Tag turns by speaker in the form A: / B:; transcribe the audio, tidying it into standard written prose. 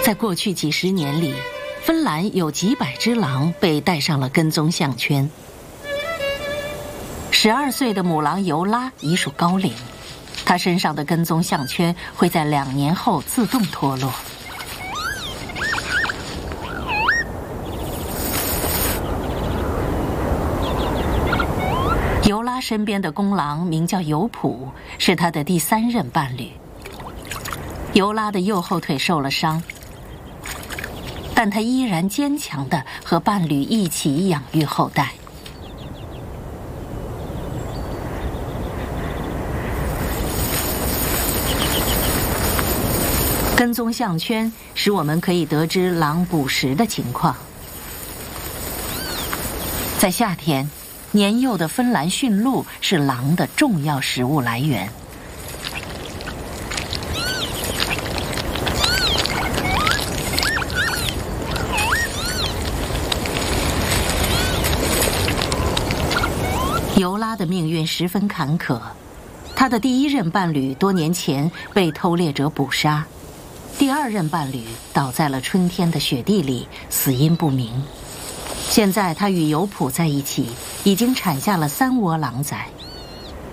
A: 在过去几十年里，芬兰有几百只狼被戴上了跟踪项圈。12岁的母狼尤拉已属高龄，它身上的跟踪项圈会在2年后自动脱落。尤拉身边的公狼名叫尤普，是他的第3任伴侣。尤拉的右后腿受了伤，但他依然坚强地和伴侣一起养育后代。跟踪项圈使我们可以得知狼捕食的情况。在夏天，年幼的芬兰驯鹿是狼的重要食物来源。尤拉的命运十分坎坷，他的第1任伴侣多年前被偷猎者捕杀，第2任伴侣倒在了春天的雪地里，死因不明。现在他与尤普在一起，已经产下了3窝狼崽。